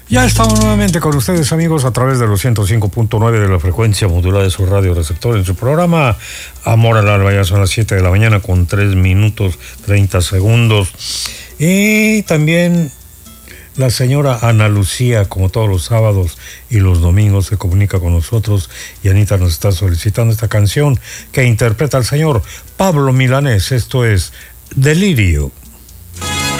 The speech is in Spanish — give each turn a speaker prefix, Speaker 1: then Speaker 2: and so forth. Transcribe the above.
Speaker 1: Ya estamos nuevamente con ustedes, amigos, a través de los 105.9 de la frecuencia modulada de su radio receptor en su programa Amor al Alba. Ya son las 7 de la mañana con 3 minutos 30 segundos. Y también la señora Ana Lucía, como todos los sábados y los domingos, se comunica con nosotros y Anita nos está solicitando esta canción que interpreta el señor Pablo Milanés. Esto es Delirio.